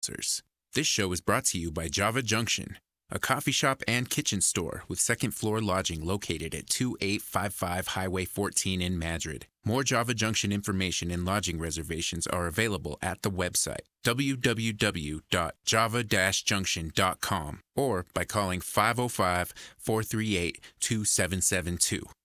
This show is brought to you by Java Junction, a coffee shop and kitchen store with second floor lodging located at 2855 Highway 14 in Madrid. More Java Junction information and lodging reservations are available at the website www.java-junction.com or by calling 505-438-2772.